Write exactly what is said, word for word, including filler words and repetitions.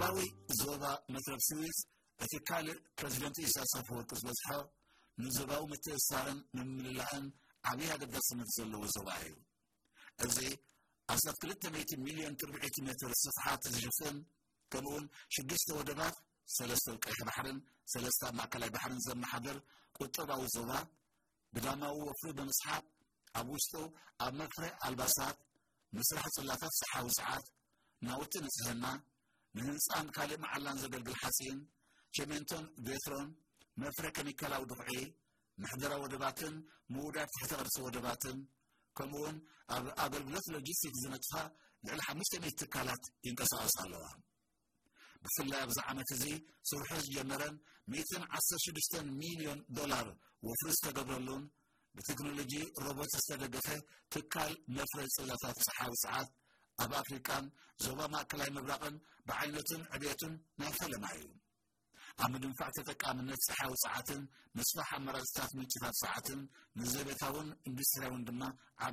ምዕራባዊ ዞባ መትረብ ስዊስ እትካል ፕሬዝዳንት ኢሳያስ አፈወርቂ ዝበፅሖ ንዞባዊ ምትእስሳርን ምምልላእን ዓብይ ኣገዳስነት ዘለዎ ዞባ እዩ እዚ ኣስታት ክልተ ሚእቲ ሚልዮን ትርብዒት ሜትር ስፍሓት ዝሽፍን ከምኡውን ሽዱሽተ ወደባት ሰለስተ ቀይሕ ባሕርን ሰለስተ ማእከላይ ባሕርን ዘመሓድር ቁጠባዊ ዞባ ብዳማዊ ወፍሪ ብምስሓብ ኣብ ውሽጡ ኣብ መፍረ ኣልባሳት ምስራሕ ጽላታት ሰሓዊ ሰዓት ናውቲ ንጽህና ንህንፃን ካልእ መዓላን ዘገልግል ሓፂን ቸሜንቶን ቤትሮን መፍረ ኬሚካላዊ ድኹዒ ምሕደራ ወደባትን ምውዳድ ትሕተ ቅርፂ ወደባትን ከምኡውን ኣብ ኣገልግሎት ሎጂስቲክ ዝነጥፋ ልዕሊ ሓሙሽተ ሚእቲ ትካላት ይንቀሳቐሳ ኣለዋ ብፍላይ ኣብዚ ዓመት እዚ ስርሑ ዝጀመረን ሚእትን ዓሰርተ ሽዱሽተ ሚልዮን ዶላር ወፍሪ ዝተገብረሉን ብቴክኖሎጂ ሮቦት ዝተደገፈ ትካል መፍረ ጽላታት ሰሓዊ ሰዓት ኣብ ኣፍሪካን ዞባ ማእከላይ ምብራቕን ብዓይነቱን ዕብየቱን ናይ ፈለማ እዩ ኣብ ምድንፋዕ ተጠቃምነት ሰሓዊ ሰዓትን ምስፋሕ ኣማራፅታት ምንጭታት ሰዓትን ንዘቤታውን ኢንዱስትርያውን ድማ ዓብዪ